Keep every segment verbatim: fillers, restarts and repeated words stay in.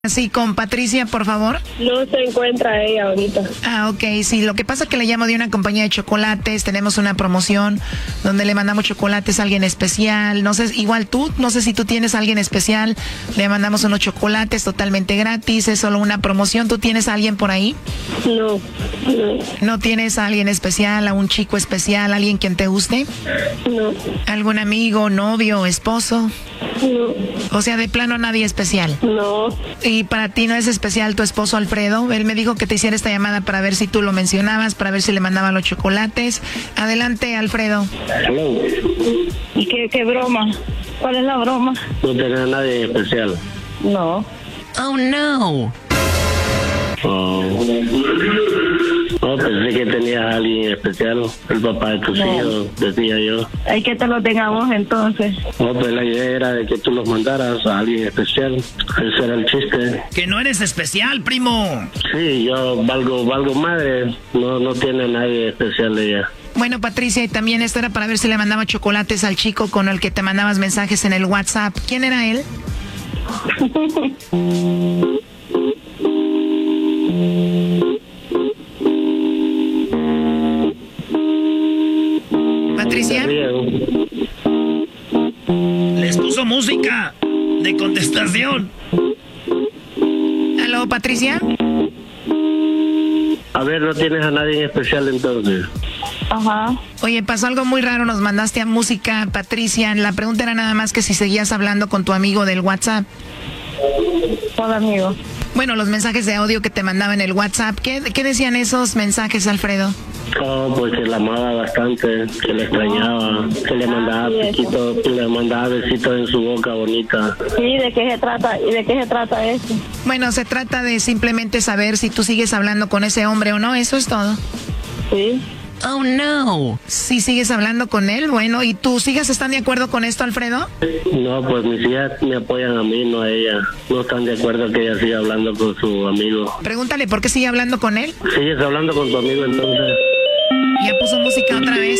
Sí, con Patricia, por favor. No se encuentra ella ahorita. Ah, ok, sí, lo que pasa es que le llamo de una compañía de chocolates, tenemos una promoción donde le mandamos chocolates a alguien especial, no sé, igual tú, no sé si tú tienes a alguien especial, le mandamos unos chocolates totalmente gratis, es solo una promoción. ¿Tú tienes a alguien por ahí? No, no. ¿No tienes a alguien especial, a un chico especial, alguien quien te guste? No. ¿Algún amigo, novio, esposo? No. O sea, de plano nadie especial. No. ¿Y para ti no es especial tu esposo Alfredo? Él me dijo que te hiciera esta llamada para ver si tú lo mencionabas, para ver si le mandaba los chocolates. Adelante, Alfredo. Hello. ¿Y qué, qué broma? ¿Cuál es la broma? No tenés a nadie especial. No. Oh, no. Oh. No, pensé que tenías a alguien especial, el papá de tus No. hijos, decía yo. Hay que te lo tengamos entonces. No, pues la idea era de que tú los mandaras a alguien especial. Ese era el chiste. Que no eres especial, primo. Sí, yo valgo, valgo madre. No, no tiene nadie especial ella. Bueno, Patricia, y también esto era para ver si le mandaba chocolates al chico con el que te mandabas mensajes en el WhatsApp. ¿Quién era él? Patricia. Les puso música de contestación. ¿Aló, Patricia? A ver, ¿no tienes a nadie especial entonces? Ajá. Oye, pasó algo muy raro, nos mandaste a música, Patricia. La pregunta era nada más que si seguías hablando con tu amigo del WhatsApp. Hola, amigo. Bueno, los mensajes de audio que te mandaba en el WhatsApp. ¿Qué, qué decían esos mensajes, Alfredo? Oh, pues que la amaba bastante, que le extrañaba, que le mandaba besitos, que le mandaba besitos en su boca bonita. Sí, ¿de qué se trata? ¿Y de qué se trata eso? Bueno, se trata de simplemente saber si tú sigues hablando con ese hombre o no, eso es todo. Sí. Oh, no. Si sigues hablando con él, bueno, ¿y tus hijas están de acuerdo con esto, Alfredo? No, pues mis hijas me apoyan a mí, no a ella. No están de acuerdo que ella siga hablando con su amigo. Pregúntale por qué sigue hablando con él. ¿Sigues hablando con tu amigo entonces? Ya puso música otra vez.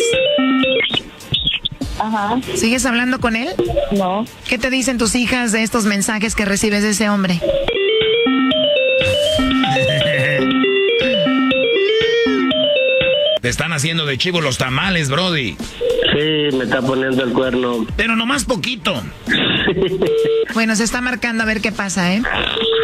Ajá. ¿Sigues hablando con él? No. ¿Qué te dicen tus hijas de estos mensajes que recibes de ese hombre? Te están haciendo de chivo los tamales, brody. Sí, me está poniendo el cuerno. Pero nomás poquito. Bueno, se está marcando a ver qué pasa, ¿eh?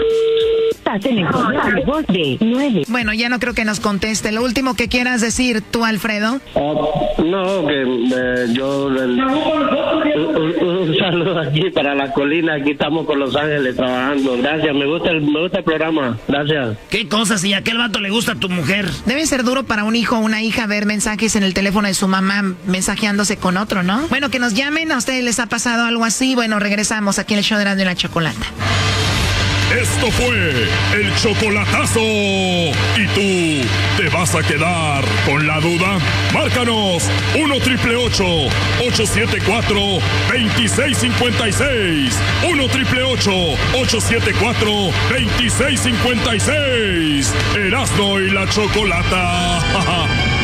Bueno, ya no creo que nos conteste. Lo último que quieras decir tú, Alfredo. Oh, no, que eh, yo... el- un, un- un saludo aquí para la colina. Aquí estamos con Los Ángeles trabajando. Gracias, me gusta el, me gusta el programa. Gracias. ¿Qué cosa si a aquel vato le gusta a tu mujer? Debe ser duro para un hijo o una hija ver mensajes en el teléfono de su mamá mensajeándose con otro, ¿no? Bueno, que nos llamen. ¿A ustedes les ha pasado algo así? Bueno, regresamos aquí en el show de Erasmo y la Chocolata. Esto fue el chocolatazo. ¿Y tú te vas a quedar con la duda? Márcanos uno triple ocho, ocho siete cuatro, dos seis cinco seis. uno triple ocho, ocho siete cuatro, dos seis cinco seis. Erasmo y la Chocolata.